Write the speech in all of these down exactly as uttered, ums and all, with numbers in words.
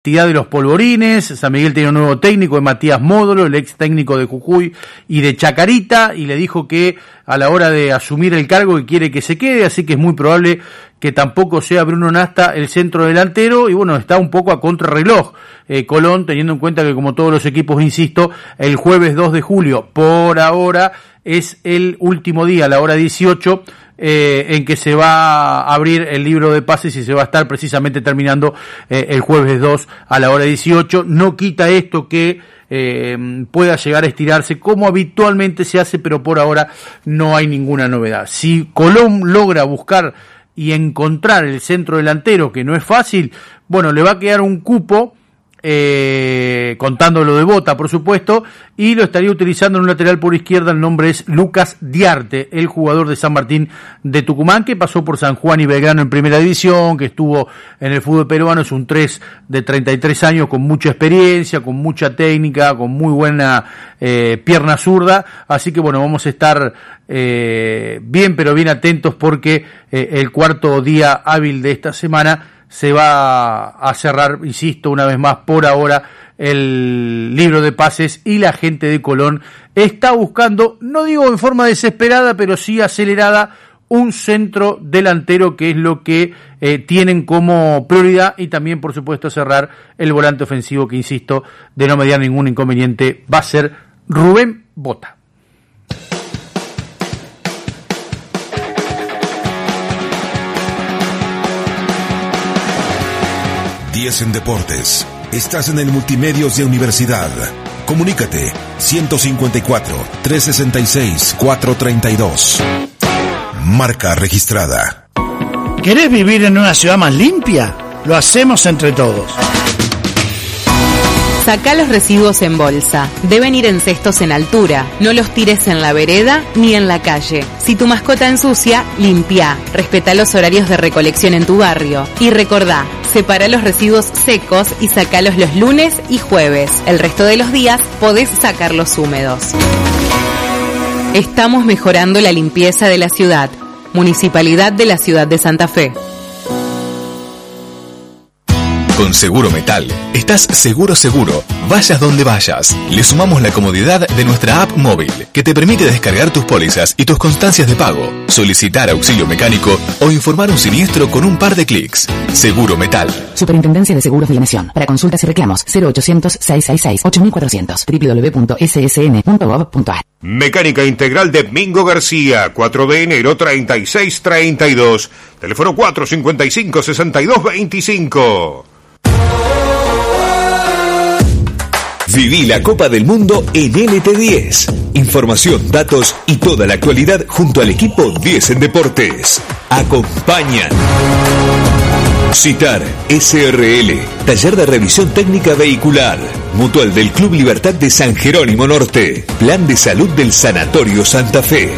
de los polvorines. San Miguel tiene un nuevo técnico, de Matías Módolo, el ex técnico de Jujuy y de Chacarita, y le dijo que a la hora de asumir el cargo que quiere que se quede, así que es muy probable que tampoco sea Bruno Nasta el centro delantero, y bueno, está un poco a contrarreloj eh, Colón, teniendo en cuenta que como todos los equipos, insisto, el jueves dos de julio, por ahora, es el último día, a la hora dieciocho, Eh, en que se va a abrir el libro de pases y se va a estar precisamente terminando eh, el jueves dos a la hora dieciocho. No quita esto que eh, pueda llegar a estirarse como habitualmente se hace, pero por ahora no hay ninguna novedad. Si Colón logra buscar y encontrar el centro delantero, que no es fácil, bueno, le va a quedar un cupo, Eh, contando lo de Bota, por supuesto, y lo estaría utilizando en un lateral por izquierda. El nombre es Lucas Diarte, el jugador de San Martín de Tucumán, que pasó por San Juan y Belgrano en primera división, que estuvo en el fútbol peruano. Es un tres de treinta y tres años, con mucha experiencia, con mucha técnica, con muy buena eh, pierna zurda, así que bueno, vamos a estar eh, bien, pero bien atentos, porque eh, el cuarto día hábil de esta semana se va a cerrar, insisto, una vez más, por ahora, el libro de pases, y la gente de Colón está buscando, no digo en forma desesperada, pero sí acelerada, un centro delantero, que es lo que eh, tienen como prioridad, y también, por supuesto, cerrar el volante ofensivo, que, insisto, de no mediar ningún inconveniente, va a ser Rubén Bota. diez en Deportes. Estás en el Multimedios de Universidad. Comunícate ciento cincuenta y cuatro, trescientos sesenta y seis, cuatrocientos treinta y dos. Marca registrada. ¿Querés vivir en una ciudad más limpia? Lo hacemos entre todos. Sacá los residuos en bolsa. Deben ir en cestos en altura. No los tires en la vereda ni en la calle. Si tu mascota ensucia, limpia. Respetá los horarios de recolección en tu barrio. Y recordá, separa los residuos secos y sacalos los lunes y jueves. El resto de los días podés sacarlos húmedos. Estamos mejorando la limpieza de la ciudad. Municipalidad de la Ciudad de Santa Fe. Con Seguro Metal, estás seguro seguro, vayas donde vayas. Le sumamos la comodidad de nuestra app móvil, que te permite descargar tus pólizas y tus constancias de pago, solicitar auxilio mecánico o informar un siniestro con un par de clics. Seguro Metal. Superintendencia de Seguros de la Nación. Para consultas y reclamos, cero ochocientos, seiscientos sesenta y seis, ocho mil cuatrocientos, doble u doble u doble u punto ese ese ene punto gov punto a r. Mecánica Integral de Mingo García, cuatro de enero treinta y seis treinta y dos. Teléfono cuatro cincuenta y cinco, sesenta y dos veinticinco. Viví la Copa del Mundo en N T diez. Información, datos y toda la actualidad junto al equipo diez en Deportes. Acompañan Citar S R L, Taller de Revisión Técnica Vehicular, Mutual del Club Libertad de San Jerónimo Norte, Plan de Salud del Sanatorio Santa Fe.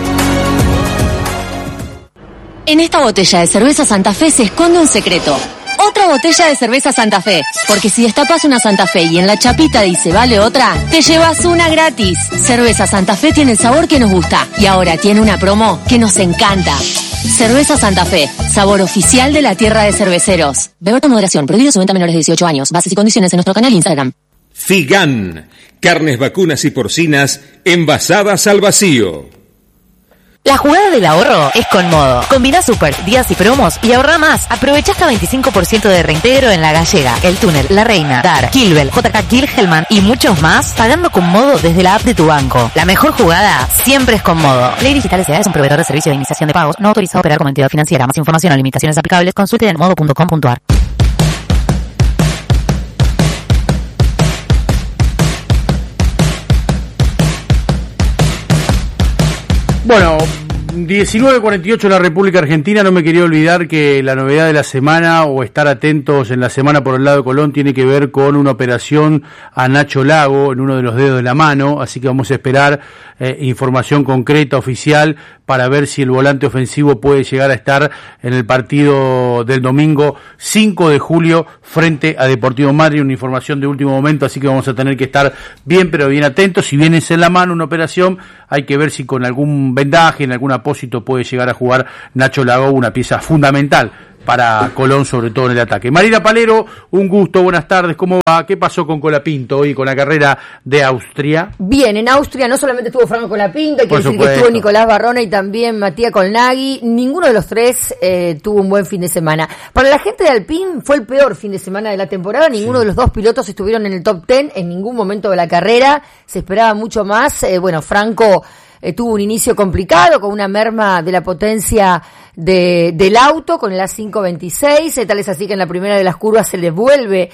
En esta botella de cerveza Santa Fe se esconde un secreto. Otra botella de cerveza Santa Fe, porque si destapas una Santa Fe y en la chapita dice vale otra, te llevas una gratis. Cerveza Santa Fe tiene el sabor que nos gusta y ahora tiene una promo que nos encanta. Cerveza Santa Fe, sabor oficial de la tierra de cerveceros. Beber con moderación, prohibido su venta a menores de dieciocho años. Bases y condiciones en nuestro canal Instagram. Figan, carnes vacunas y porcinas envasadas al vacío. La jugada del ahorro es con Modo. Combina super, días y promos y ahorra más. Aprovecha hasta veinticinco por ciento de reintegro en La Gallega, El Túnel, La Reina, Dar, Kilbel, J K Kilhelman y muchos más, pagando con Modo desde la app de tu banco. La mejor jugada siempre es con Modo. Play Digital S A es un proveedor de servicio de iniciación de pagos no autorizado a operar como entidad financiera. Más información o limitaciones aplicables, consulte en modo punto com punto a r. Bueno, diecinueve cuarenta y ocho en la República Argentina. No me quería olvidar que la novedad de la semana, o estar atentos en la semana por el lado de Colón, tiene que ver con una operación a Nacho Lago en uno de los dedos de la mano, así que vamos a esperar eh, información concreta, oficial, para ver si el volante ofensivo puede llegar a estar en el partido del domingo cinco de julio frente a Deportivo Madrid. Una información de último momento, así que vamos a tener que estar bien, pero bien atentos. Si viene en la mano una operación, hay que ver si con algún vendaje, en algún apósito, puede llegar a jugar Nacho Lago, una pieza fundamental para Colón, sobre todo en el ataque. Marina Palero, un gusto, buenas tardes, ¿cómo va? ¿Qué pasó con Colapinto hoy con la carrera de Austria? Bien, en Austria no solamente estuvo Franco Colapinto, hay que Por decir supuesto. que estuvo Nicolás Barrone y también Matías Colnaghi. Ninguno de los tres eh, tuvo un buen fin de semana. Para la gente de Alpine fue el peor fin de semana de la temporada. Ninguno sí. de los dos pilotos estuvieron en el top ten en ningún momento de la carrera. Se esperaba mucho más. Eh, bueno, Franco eh, tuvo un inicio complicado con una merma de la potencia de, del auto con el A cinco veintiséis, eh, tal es así que en la primera de las curvas se le vuelve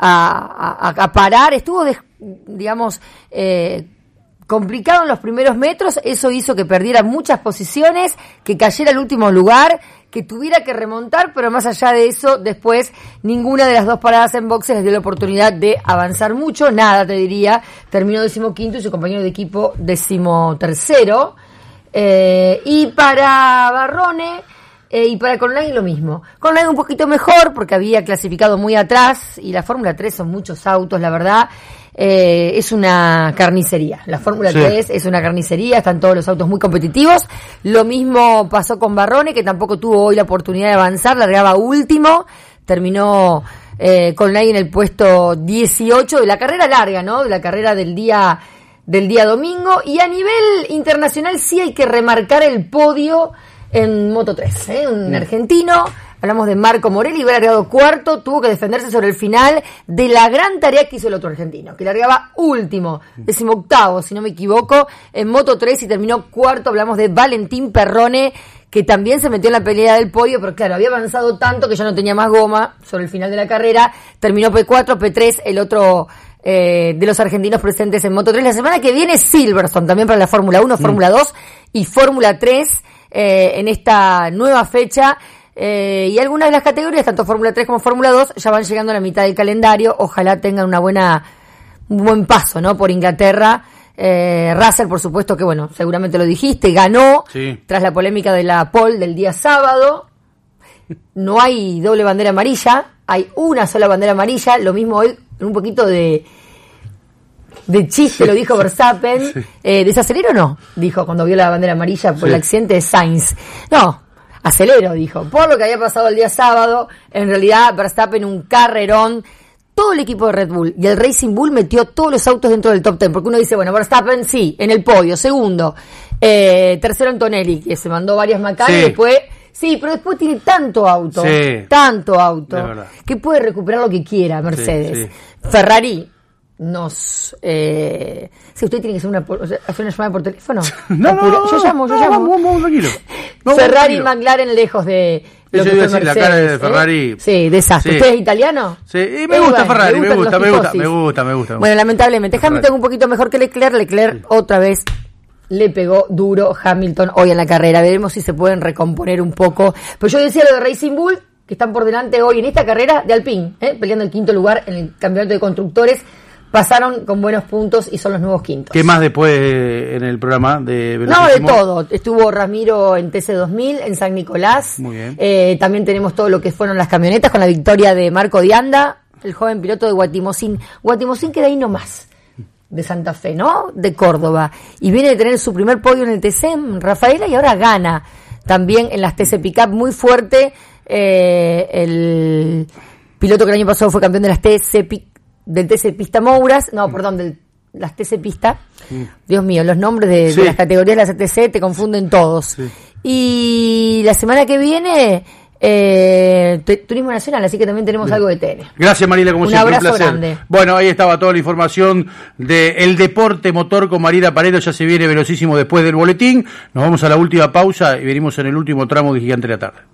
a, a, a parar, estuvo de, digamos eh, complicado en los primeros metros, eso hizo que perdiera muchas posiciones, que cayera al último lugar, que tuviera que remontar, pero más allá de eso, después ninguna de las dos paradas en boxes les dio la oportunidad de avanzar mucho, nada te diría, terminó decimoquinto y su compañero de equipo decimotercero, eh, y para Barrone Eh, y para Colnaghi lo mismo. Colnaghi un poquito mejor porque había clasificado muy atrás y la Fórmula tres son muchos autos, la verdad. Eh, es una carnicería. La Fórmula sí. tres es una carnicería, están todos los autos muy competitivos. Lo mismo pasó con Barrone, que tampoco tuvo hoy la oportunidad de avanzar, largaba último, terminó eh, Colnaghi en el puesto dieciocho de la carrera larga, ¿no? De la carrera del día del día domingo. Y a nivel internacional sí hay que remarcar el podio en Moto tres, ¿eh? Un mm. argentino, hablamos de Marco Morelli, hubiera largado cuarto, tuvo que defenderse sobre el final de la gran tarea que hizo el otro argentino, que largaba último, decimoctavo, si no me equivoco, en Moto tres y terminó cuarto. Hablamos de Valentín Perrone, que también se metió en la pelea del podio, pero claro, había avanzado tanto que ya no tenía más goma sobre el final de la carrera, terminó P cuatro, P tres, el otro eh, de los argentinos presentes en Moto tres. La semana que viene Silverstone, también para la Fórmula uno, mm. Fórmula dos y Fórmula tres, Eh, en esta nueva fecha, eh, y algunas de las categorías, tanto Fórmula tres como Fórmula dos, ya van llegando a la mitad del calendario. Ojalá tengan una buena, un buen paso, ¿no? Por Inglaterra. Eh, Russell, por supuesto que, bueno, seguramente lo dijiste, ganó sí. tras la polémica de la pole del día sábado. No hay doble bandera amarilla, hay una sola bandera amarilla. Lo mismo hoy, un poquito de de chiste, sí, lo dijo Verstappen, sí. eh, ¿desacelero o no? Dijo cuando vio la bandera amarilla por sí. el accidente de Sainz. No, acelero, dijo, por lo que había pasado el día sábado. En realidad Verstappen un carrerón, todo el equipo de Red Bull y el Racing Bull metió todos los autos dentro del top ten, porque uno dice, bueno, Verstappen sí, en el podio, segundo, eh, tercero Antonelli, que se mandó varias macanas, sí. y después... Sí, pero después tiene tanto auto, sí. tanto auto, que puede recuperar lo que quiera Mercedes. Sí, sí. Ferrari... nos eh si usted tiene que hacer una hacer una llamada por teléfono no, no, no, yo llamo yo no, llamo vamos, vamos, tranquilo. Vamos, Ferrari tranquilo. y McLaren lejos de lo que fue Mercedes, la cara de Ferrari ¿eh? Sí, desastre. Sí. ¿Usted es italiano? Sí, y me, eh, gusta bueno, Ferrari, me gusta, me gusta, me gusta, me gusta. Bueno, lamentablemente Hamilton un poquito mejor que Leclerc, Leclerc sí. otra vez le pegó duro Hamilton hoy en la carrera. Veremos si se pueden recomponer un poco. Pero yo decía lo de Racing Bull, que están por delante hoy en esta carrera de Alpine, ¿eh? peleando el quinto lugar en el campeonato de constructores. Pasaron con buenos puntos y son los nuevos quintos. ¿Qué más después en el programa de No, de todo. Estuvo Ramiro en T C dos mil, en San Nicolás. Muy bien. Eh, también tenemos todo lo que fueron las camionetas con la victoria de Marco Dianda, el joven piloto de Guatimozín. Guatimozín queda ahí nomás, de Santa Fe, ¿no? De Córdoba. Y viene de tener su primer podio en el T C en Rafaela y ahora gana también en las T C Pickup muy fuerte. Eh, el piloto que el año pasado fue campeón de las T C Pickup, del T C Pista Mouras, no, perdón, de las T C Pista. Mm. Dios mío, los nombres de, sí. de las categorías de las T C te confunden todos. Sí. Y la semana que viene, eh, t- Turismo Nacional, así que también tenemos Bien. algo de T N. Gracias, Marila, como un siempre, abrazo un placer. Grande. Bueno, ahí estaba toda la información del deporte motor con Marila Palero. Ya se viene velocísimo después del boletín. Nos vamos a la última pausa y venimos en el último tramo de Gigante de la Tarde.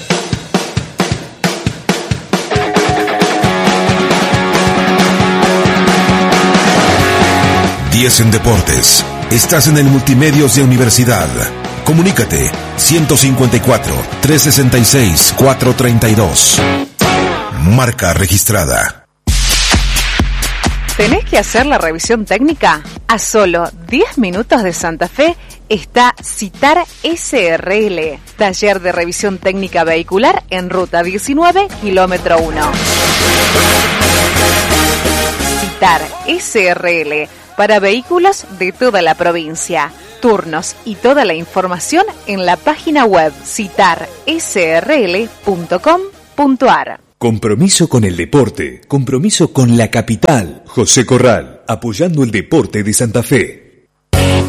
diez en Deportes. Estás en el Multimedios de Universidad. Comunícate ciento cincuenta y cuatro, trescientos sesenta y seis, cuatrocientos treinta y dos. Marca registrada. ¿Tenés que hacer la revisión técnica? A solo diez minutos de Santa Fe está Citar S R L, taller de revisión técnica vehicular en ruta diecinueve, kilómetro uno. Citar S R L, para vehículos de toda la provincia. Turnos y toda la información en la página web citar s r l punto com punto ar. Compromiso con el deporte, compromiso con la capital. José Corral, apoyando el deporte de Santa Fe.